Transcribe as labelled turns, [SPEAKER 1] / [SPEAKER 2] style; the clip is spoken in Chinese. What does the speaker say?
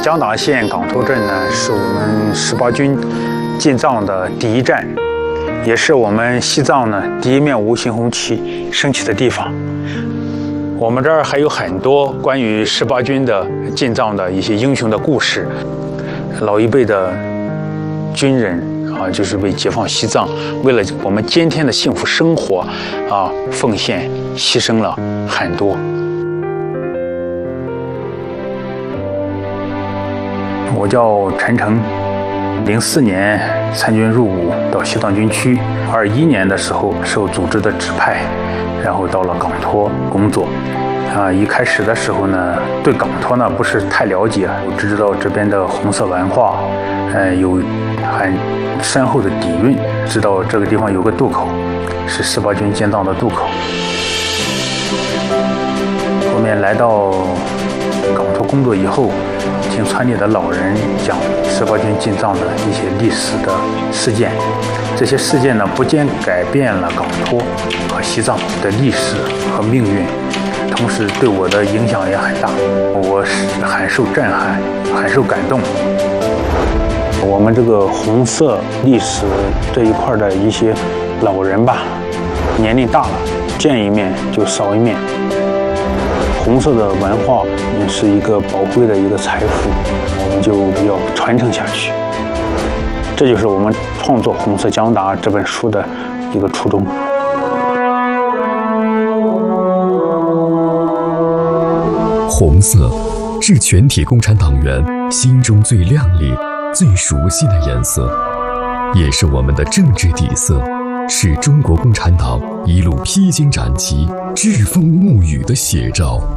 [SPEAKER 1] 江达县港头镇呢，是我们18军进藏的第一站，也是我们西藏呢第一面无形红旗升起的地方。我们这儿还有很多关于18军的进藏的一些英雄的故事，老一辈的军人啊，就是为解放西藏，为了我们今天的幸福生活啊，奉献牺牲了很多。我叫陈诚，04年参军入伍到西藏军区，21年的时候受组织的指派，然后到了港托工作。一开始的时候呢，对港托呢不是太了解，我只知道这边的红色文化，有很深厚的底蕴，知道这个地方有个渡口，是18军进藏的渡口。后面来到港托工作以后，听村里的老人讲18军进藏的一些历史的事件，这些事件呢，不仅改变了港托和西藏的历史和命运，同时对我的影响也很大，我是很受震撼，很受感动。我们这个红色历史这一块的一些老人吧，年龄大了，见一面就少一面。红色的文化也是一个宝贵的一个财富，我们就要传承下去。这就是我们创作《红色江达》这本书的一个初衷。
[SPEAKER 2] 红色是全体共产党员心中最亮丽、最熟悉的颜色，也是我们的政治底色，是中国共产党一路披荆斩棘、栉风沐雨的写照。